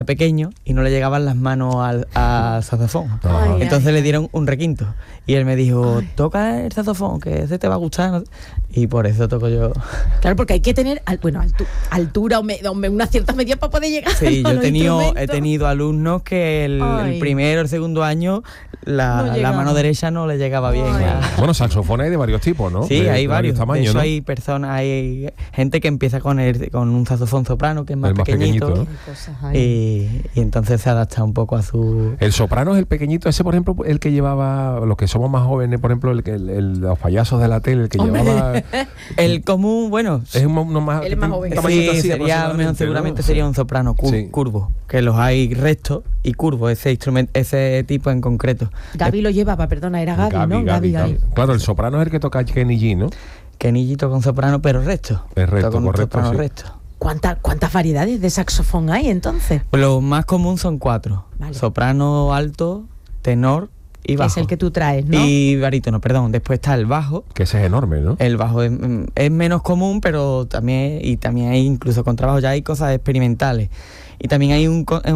pequeño y no le llegaban las manos al saxofón. Entonces le dieron un requinto y él me dijo, toca el saxofón, que ese te va a gustar. Y por eso toco yo. Claro, porque hay que tener altura o una cierta medida para poder llegar. Sí, yo he tenido alumnos que el primero, el segundo año la mano derecha no le llegaba bien. Bueno, saxofones hay de varios tipos, ¿no? Sí, hay varios tamaños, de hecho, ¿no? hay gente que empieza con un saxofón soprano que es más pequeñito, ¿no? y entonces se adapta un poco a su... El soprano es el pequeñito, ese por ejemplo, el que llevaba, los que somos más jóvenes, por ejemplo, los payasos de la tele, el que llevaba... El común, bueno... Es uno más... Él es más joven. Sí, seguramente sería un soprano curvo, que los hay rectos y curvos, ese tipo en concreto. Gaby lo llevaba, perdona, era Gaby, ¿no? Gaby. Claro, el soprano es el que toca Kenny G, ¿no? Kenny G toca un soprano, pero recto. Es recto, correcto, sí. Recto. ¿Cuántas variedades de saxofón hay entonces? Lo más común son 4. Vale. Soprano, alto, tenor y bajo. Es el que tú traes, ¿no? Y barítono, perdón. Después está el bajo. Que ese es enorme, ¿no? El bajo es menos común, pero también hay incluso con trabajo ya hay cosas experimentales. Y también hay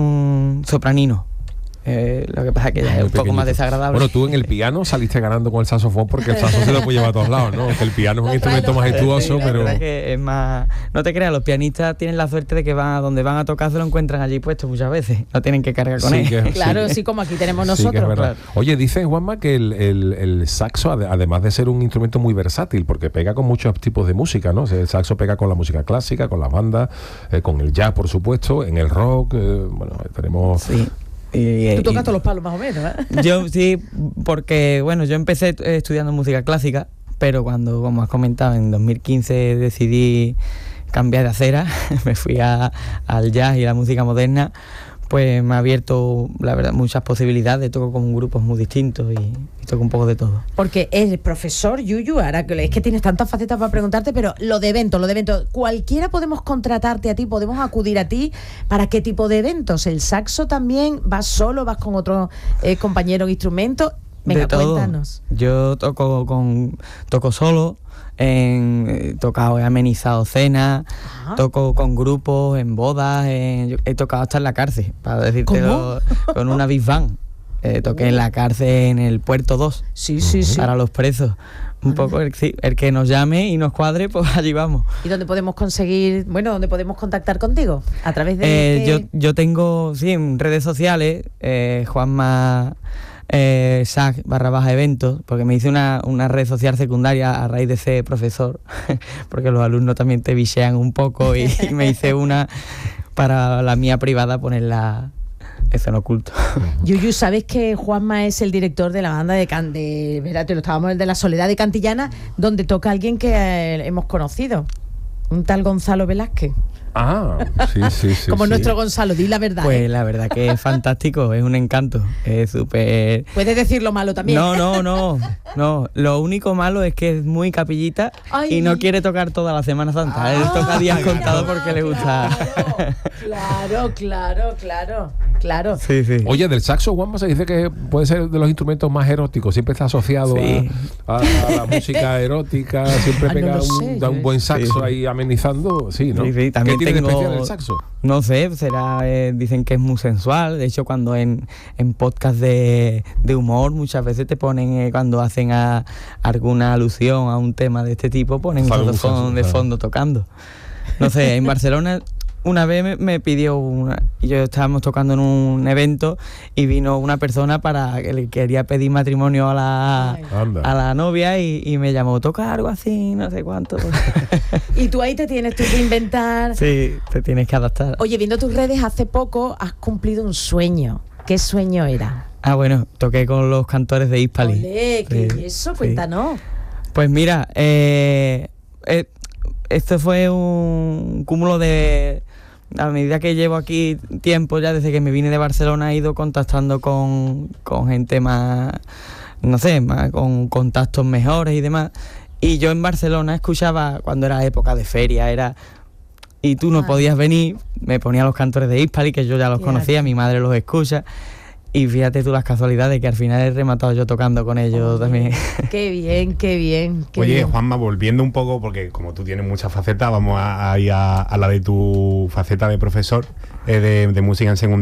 un sopranino. Lo que pasa es que ya es un poco más desagradable. Bueno, tú en el piano saliste ganando con el saxofón porque el saxofón se lo puede llevar a todos lados, ¿no? Que el piano es un instrumento majestuoso, pero... Es que es más... No te creas, los pianistas tienen la suerte de que donde van a tocar se lo encuentran allí puesto muchas veces. No tienen que cargar con él. Claro, sí, como aquí tenemos nosotros. Claro. Oye, dice Juanma que el saxo, además de ser un instrumento muy versátil, porque pega con muchos tipos de música, ¿no? O sea, el saxo pega con la música clásica, con las bandas, con el jazz, por supuesto, en el rock, bueno, tenemos... Sí. Tú tocas todos los palos más o menos, ¿eh? Yo sí, porque bueno, yo empecé estudiando música clásica, pero cuando, como has comentado, en 2015 decidí cambiar de acera, me fui al jazz y la música moderna, pues me ha abierto, la verdad, muchas posibilidades. Toco con grupos muy distintos y toco un poco de todo. Porque el profesor Yuyu, ahora que es que tienes tantas facetas para preguntarte, pero lo de eventos, cualquiera podemos contratarte a ti, podemos acudir a ti para qué tipo de eventos. El saxo también, vas solo, vas con otro compañero de instrumento. Venga, cuéntanos. Yo toco solo. He amenizado cenas, toco con grupos, en bodas, he tocado hasta en la cárcel, para decírtelo, con una big band. Toqué en la cárcel en el Puerto 2, sí. para los presos. Un poco el que nos llame y nos cuadre, pues allí vamos. ¿Y dónde podemos dónde podemos contactar contigo? A través de... Yo tengo, en redes sociales, Juanma... /eventos, porque me hice una red social secundaria a raíz de ser profesor, porque los alumnos también te bichean un poco y me hice una para la mía privada, ponerla eso en oculto. Yuyu, ¿sabes que Juanma es el director de la banda de la Soledad de Cantillana, donde toca alguien que hemos conocido, un tal Gonzalo Velázquez? Sí. Como nuestro Gonzalo, di la verdad. Pues la verdad que es fantástico, es un encanto, es súper... ¿Puedes decir lo malo también? No, lo único malo es que es muy capillita y no quiere tocar toda la Semana Santa. Él toca días contados porque le gusta. Claro. Sí. Oye, del saxo, Juanma, se dice que puede ser de los instrumentos más eróticos, siempre está asociado a la música erótica, siempre pega un buen saxo ahí amenizando, ¿no? Sí, también ¿Qué tiene de especial el saxo? No sé, dicen que es muy sensual. De hecho, cuando en podcast de humor muchas veces te ponen, cuando hacen alguna alusión a un tema de este tipo, ponen un de fondo tocando. No sé, en Barcelona una vez me pidió y yo estábamos tocando en un evento y vino una persona para que le quería pedir matrimonio a la novia y me llamó, toca algo así, no sé cuánto. Y tú ahí te tienes que inventar. Sí, te tienes que adaptar. Oye, viendo tus redes, hace poco has cumplido un sueño. ¿Qué sueño era? Bueno, toqué con los cantores de Hispali. Olé, ¿qué es eso? Cuéntanos. Pues mira, esto fue un cúmulo de... A medida que llevo aquí tiempo, ya desde que me vine de Barcelona, he ido contactando con gente más, no sé, más con contactos mejores y demás. Y yo en Barcelona escuchaba, cuando era época de feria, y tú no podías venir, me ponía los cantores de Hispali, que yo ya los conocía, mi madre los escucha. Y fíjate tú las casualidades, que al final he rematado yo tocando con ellos también. Qué bien. Oye, Juanma, volviendo un poco, porque como tú tienes muchas facetas, vamos a ir a la de tu faceta de profesor de música en secundaria.